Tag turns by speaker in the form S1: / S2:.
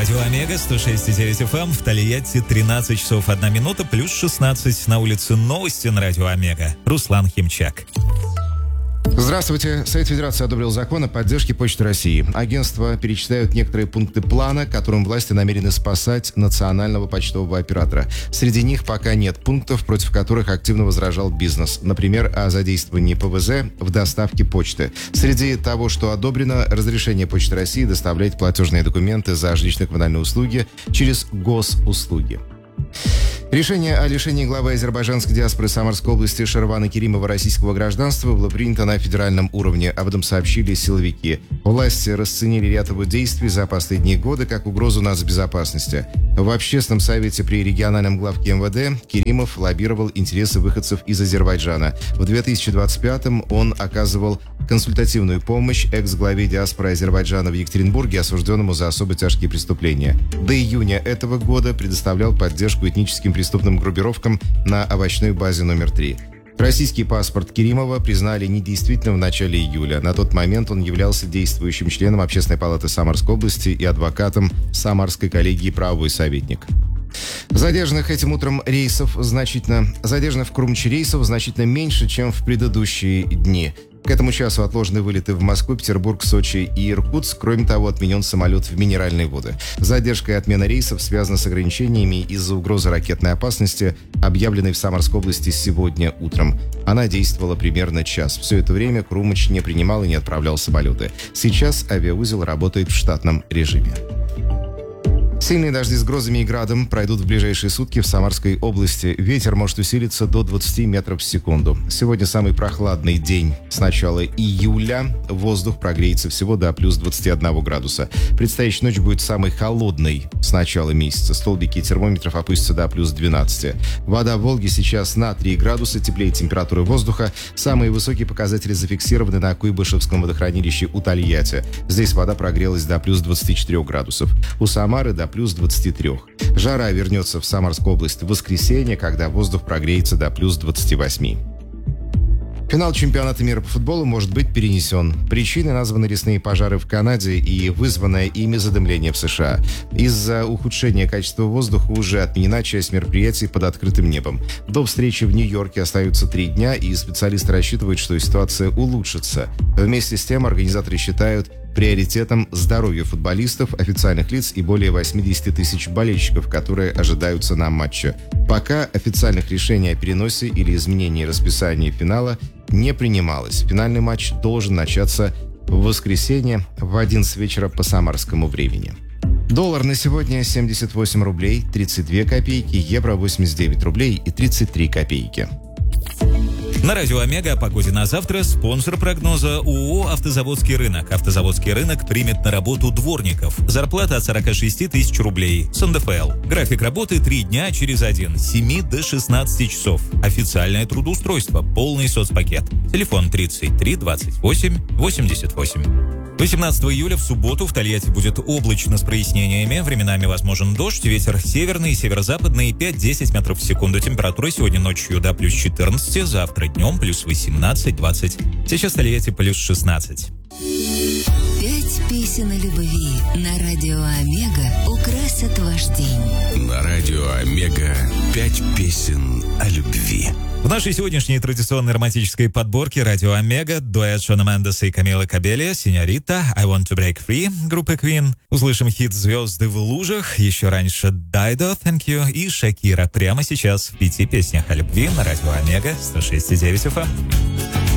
S1: Радио Омега, 106,9 FM, в Тольятти 13 часов 1 минута, плюс 16 на улице Новости на Радио Омега. Руслан Химчак.
S2: Здравствуйте. Совет Федерации одобрил закон о поддержке Почты России. Агентства перечисляют некоторые пункты плана, которым власти намерены спасать национального почтового оператора. Среди них пока нет пунктов, против которых активно возражал бизнес. Например, о задействовании ПВЗ в доставке почты. Среди того, что одобрено, разрешение Почты России доставлять платежные документы за жилищно-коммунальные услуги через госуслуги. Решение о лишении главы азербайджанской диаспоры Самарской области Шервана Керимова российского гражданства было принято на федеральном уровне. Об этом сообщили силовики. Власти расценили ряд его действий за последние годы как угрозу нацбезопасности. В общественном совете при региональном главке МВД Керимов лоббировал интересы выходцев из Азербайджана. В 2025-м он оказывал консультативную помощь экс-главе диаспоры Азербайджана в Екатеринбурге, осужденному за особо тяжкие преступления. До июня этого года предоставлял поддержку этническим преступным группировкам на овощной базе номер 3. Российский паспорт Керимова признали недействительным в начале июля. На тот момент он являлся действующим членом Общественной палаты Самарской области и адвокатом Самарской коллегии правовой советник. Задержанных в Крумче рейсов значительно меньше, чем в предыдущие дни. К этому часу отложены вылеты в Москву, Петербург, Сочи и Иркутск. Кроме того, отменен самолет в Минеральные воды. Задержка и отмена рейсов связана с ограничениями из-за угрозы ракетной опасности, объявленной в Самарской области сегодня утром. Она действовала примерно час. Все это время Крумыч не принимал и не отправлял самолеты. Сейчас авиаузел работает в штатном режиме. Сильные дожди с грозами и градом пройдут в ближайшие сутки в Самарской области. Ветер может усилиться до 20 метров в секунду. Сегодня самый прохладный день с начала июля. Воздух прогреется всего до плюс 21 градуса. Предстоящая ночь будет самой холодной с начала месяца. Столбики термометров опустятся до плюс 12. Вода в Волге сейчас на 3 градуса теплее температуры воздуха. Самые высокие показатели зафиксированы на Куйбышевском водохранилище у Тольятти. Здесь вода прогрелась до плюс 24 градусов. У Самары до плюс 23. Жара вернется в Самарскую область в воскресенье, когда воздух прогреется до плюс 28. Финал чемпионата мира по футболу может быть перенесен. Причиной названы лесные пожары в Канаде и вызванное ими задымление в США. Из-за ухудшения качества воздуха уже отменена часть мероприятий под открытым небом. До встречи в Нью-Йорке остаются 3 дня, и специалисты рассчитывают, что ситуация улучшится. Вместе с тем организаторы считают приоритетом здоровье футболистов, официальных лиц и более 80 тысяч болельщиков, которые ожидаются на матче. Пока официальных решений о переносе или изменении расписания финала не принималось. Финальный матч должен начаться в воскресенье в 11 вечера по самарскому времени. Доллар на сегодня 78 рублей 32 копейки, евро 89 рублей и 33 копейки.
S1: На Радио Омега о погоде на завтра. Спонсор прогноза ООО «Автозаводский рынок». Автозаводский рынок примет на работу дворников. Зарплата от 46 тысяч рублей. С НДФЛ. График работы 3 дня через 1. С 7 до 16 часов. Официальное трудоустройство. Полный соцпакет. Телефон 33 28 88. 18 июля в субботу в Тольятти будет облачно с прояснениями. Временами возможен дождь. Ветер северный, северо-западный 5-10 метров в секунду. Температура сегодня ночью до плюс 14. Завтра днем плюс 18-20. Сейчас в Тольятти плюс 16.
S3: 5 песен о любви на Радио Омега украсят ваш день.
S4: На Радио Омега 5 песен о любви.
S1: В нашей сегодняшней традиционной романтической подборке Радио Омега дуэт Шона Мендеса и Камилы Кабелло «Синьорита», «I Want to Break Free» группы Queen. Услышим хит «Звезды в лужах», еще раньше «Dido», «Thank You» и «Шакира» прямо сейчас в 5 песнях о любви на Радио Омега 106,9 FM.